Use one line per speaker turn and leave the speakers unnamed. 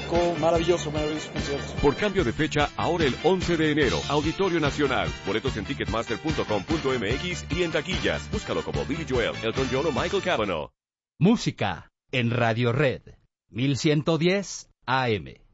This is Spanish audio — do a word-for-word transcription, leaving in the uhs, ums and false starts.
fantástico, maravilloso, maravilloso concierto.
Por cambio de fecha, ahora el once de enero, Auditorio Nacional. Boletos en ticketmaster punto com punto m x y en taquillas. Búscalo como Billy Joel, Elton John o Michael Cavanaugh.
Música en Radio Red, mil ciento diez A M.